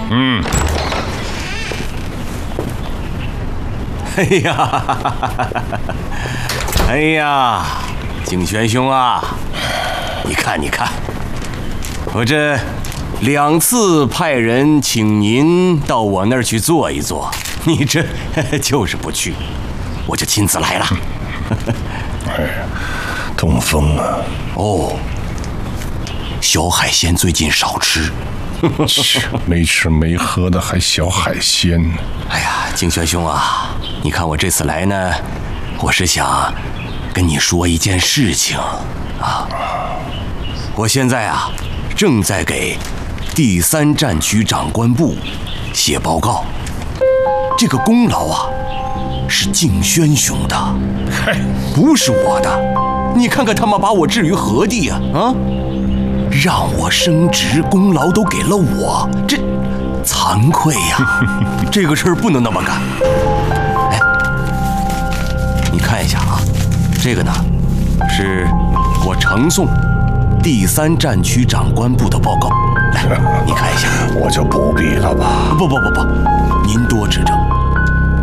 哎呀，哎呀，景玄兄啊，你看，我这2次派人请您到我那儿去坐一坐，你这就是不去，我就亲自来了。 哎，东风啊！ 哦，小海鲜最近少吃。 没吃没喝的还小海鲜呢。 哎呀，景玄兄啊，你看我这次来呢，我是想跟你说一件事情啊。我现在啊，正在给第3战区长官部写报告，这个功劳啊是景轩兄的，不是我的。你看看他们把我置于何地呀？啊，让我升职，功劳都给了我，这惭愧呀！这个事儿不能那么干。哎，你看一下啊，这个呢是我呈送第3战区长官部的报告，来，你看一下。 我就不必了吧？ 不，您多指正。